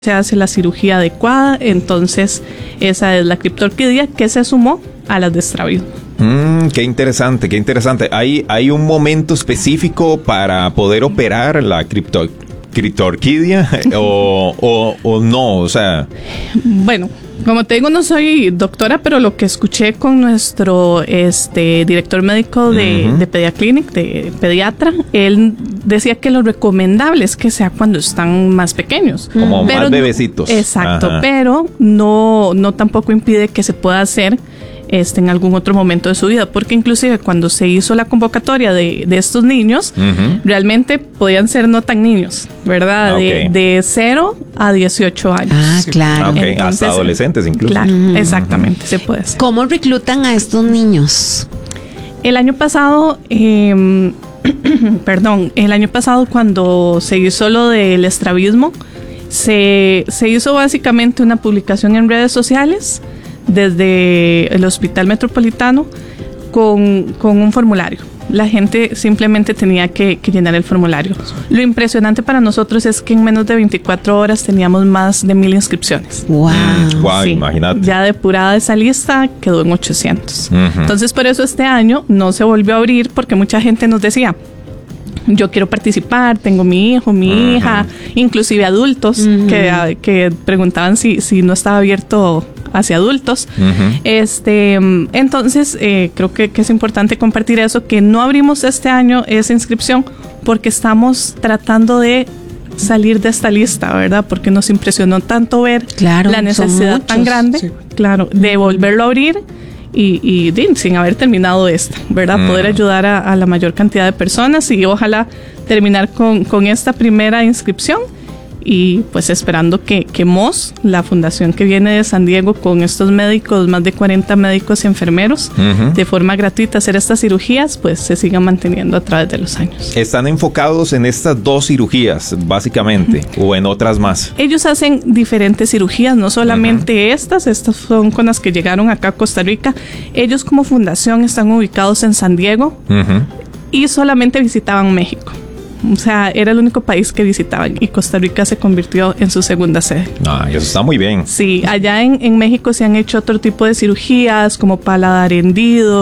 se hace la cirugía adecuada. Entonces esa es la criptorquidia que se sumó a las de estrabismo. Qué interesante, qué interesante. ¿Hay un momento específico para poder operar la criptorquidia o no? O sea, bueno, como te digo, no soy doctora, pero lo que escuché con nuestro director médico de Pediaclinic, de pediatra, él decía que lo recomendable es que sea cuando están más pequeños. Como pero más bebecitos. Exacto, Ajá. pero no tampoco impide que se pueda hacer en algún otro momento de su vida, porque inclusive cuando se hizo la convocatoria de estos niños, realmente podían ser no tan niños, ¿verdad? Okay. De 0 a 18 años. Ah, claro. Okay. Entonces, hasta adolescentes incluso. Claro, exactamente, se puede hacer. ¿Cómo reclutan a estos niños? El año pasado, el año pasado cuando se hizo lo del estrabismo, se hizo básicamente una publicación en redes sociales desde el Hospital Metropolitano con un formulario. La gente simplemente tenía que llenar el formulario. Lo impresionante para nosotros es que en menos de 24 horas teníamos más de 1,000 inscripciones. Wow. Wow, Sí, imagínate. ya depurada esa lista quedó en 800. Entonces por eso este año no se volvió a abrir, porque mucha gente nos decía: yo quiero participar, tengo mi hijo, mi hija, inclusive adultos que preguntaban si no estaba abierto hacia adultos. Entonces creo que es importante compartir eso, que no abrimos este año esa inscripción porque estamos tratando de salir de esta lista, ¿verdad? Porque nos impresionó tanto ver la necesidad tan grande, claro, de volverlo a abrir y sin haber terminado esta, ¿verdad? Poder ayudar a la mayor cantidad de personas y ojalá terminar con esta primera inscripción y pues esperando que MOS, la fundación que viene de San Diego con estos médicos, más de 40 médicos y enfermeros, de forma gratuita hacer estas cirugías, pues se sigan manteniendo a través de los años. ¿Están enfocados en estas 2 cirugías, básicamente, o en otras más? Ellos hacen diferentes cirugías, no solamente estas son con las que llegaron acá a Costa Rica. Ellos como fundación están ubicados en San Diego y solamente visitaban México. O sea, era el único país que visitaban y Costa Rica se convirtió en su segunda sede. Ah, eso está muy bien. Sí, allá en México se han hecho otro tipo de cirugías como paladar hendido,